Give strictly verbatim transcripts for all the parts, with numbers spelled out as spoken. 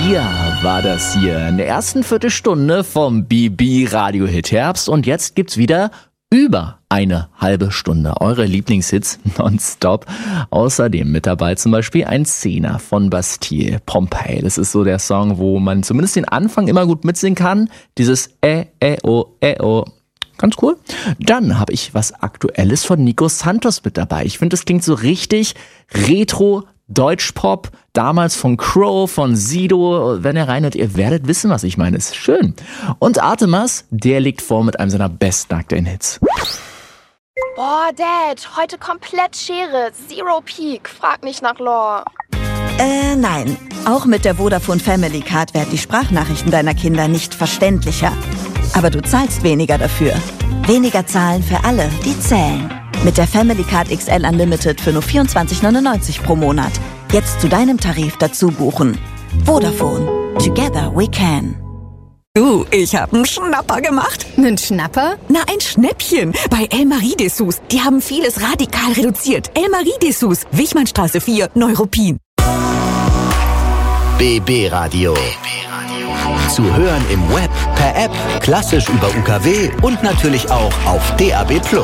Sia war das hier in der ersten Viertelstunde vom B B Radio Hit Herbst und jetzt gibt's wieder über eine halbe Stunde eure Lieblingshits nonstop. Außerdem mit dabei zum Beispiel ein Zehner von Bastille, Pompeii. Das ist so der Song, wo man zumindest den Anfang immer gut mitsingen kann. Dieses Ä, Ä, O, Ä, O. Ganz cool. Dann habe ich was Aktuelles von Nico Santos mit dabei. Ich finde, das klingt so richtig retro, Deutschpop, damals von Crow, von Sido. Wenn ihr reinhört, ihr werdet wissen, was ich meine. Ist schön. Und Artemas, der legt vor mit einem seiner besten aktuellen Hits. Boah, Dad, heute komplett Schere. Zero Peak. Frag nicht nach Lore. Äh, nein. Auch mit der Vodafone Family Card werden die Sprachnachrichten deiner Kinder nicht verständlicher. Aber du zahlst weniger dafür. Weniger zahlen für alle, die zählen. Mit der Family Card X L Unlimited für nur vierundzwanzig neunundneunzig pro Monat. Jetzt zu deinem Tarif dazu buchen. Vodafone. Together we can. Du, ich hab einen Schnapper gemacht. Einen Schnapper? Na, ein Schnäppchen. Bei El Marie-Dessous. Die haben vieles radikal reduziert. El Marie-Dessous. Wichmannstraße vier, Neuruppin. B B Radio. Zu hören im Web, per App, klassisch über U K W und natürlich auch auf D A B plus.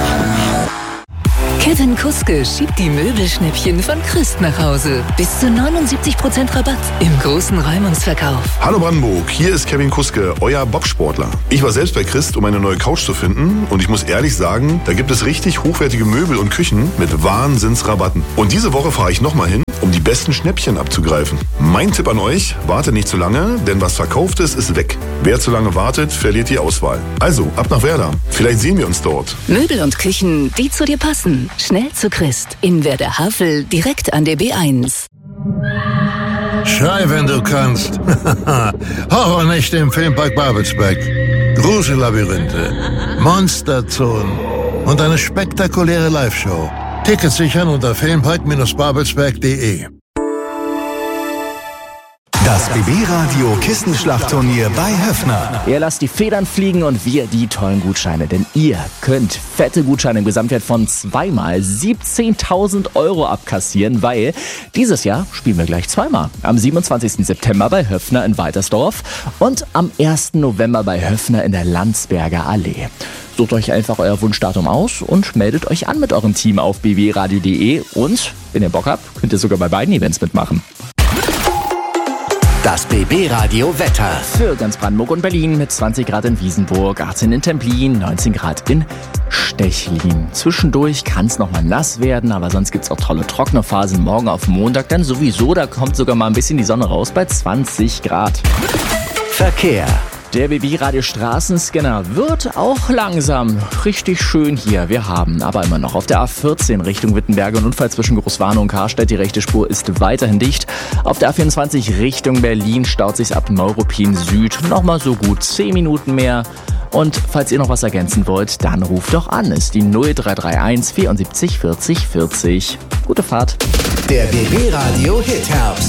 Kevin Kuske schiebt die Möbelschnäppchen von Christ nach Hause. Bis zu neunundsiebzig Prozent Rabatt im großen Räumungsverkauf. Hallo Brandenburg, hier ist Kevin Kuske, euer Bobsportler. Ich war selbst bei Christ, um eine neue Couch zu finden und ich muss ehrlich sagen, da gibt es richtig hochwertige Möbel und Küchen mit Wahnsinnsrabatten. Und diese Woche fahre ich nochmal hin, um die besten Schnäppchen abzugreifen. Mein Tipp an euch, wartet nicht zu lange, denn was verkauft ist, ist weg. Wer zu lange wartet, verliert die Auswahl. Also, ab nach Werder. Vielleicht sehen wir uns dort. Möbel und Küchen, die zu dir passen. Schnell zu Christ. In Werder-Havel, direkt an der B eins. Schrei, wenn du kannst. Horrornächte im Filmpark Babelsberg. Grusellabyrinthe, Monsterzonen und eine spektakuläre Live-Show. Tickets sichern unter filmpark babelsberg punkt de. Das B B Radio Kissenschlachtturnier bei Höffner. Ihr lasst die Federn fliegen und wir die tollen Gutscheine. Denn ihr könnt fette Gutscheine im Gesamtwert von zweimal siebzehntausend Euro abkassieren, weil dieses Jahr spielen wir gleich zweimal. Am siebenundzwanzigsten September bei Höffner in Weitersdorf und am ersten November bei Höffner in der Landsberger Allee. Sucht euch einfach euer Wunschdatum aus und meldet euch an mit eurem Team auf b b radio punkt de und, wenn ihr Bock habt, könnt ihr sogar bei beiden Events mitmachen. Das B B Radio Wetter. Für ganz Brandenburg und Berlin mit zwanzig Grad in Wiesenburg, achtzehn in Templin, neunzehn Grad in Stechlin. Zwischendurch kann es nochmal nass werden, aber sonst gibt es auch tolle trockene Phasen. Morgen auf Montag dann sowieso, da kommt sogar mal ein bisschen die Sonne raus bei zwanzig Grad. Verkehr. Der B B Radio Straßenscanner wird auch langsam richtig schön hier. Wir haben aber immer noch auf der A vierzehn Richtung Wittenberge einen Unfall zwischen Großwarnow und Karstadt. Die rechte Spur ist weiterhin dicht. Auf der A vierundzwanzig Richtung Berlin staut sich ab Neuruppin Süd nochmal so gut zehn Minuten mehr. Und falls ihr noch was ergänzen wollt, dann ruft doch an. Ist die null drei drei eins vierundsiebzig vierzig vierzig. Gute Fahrt. Der B B Radio Hit Herbst.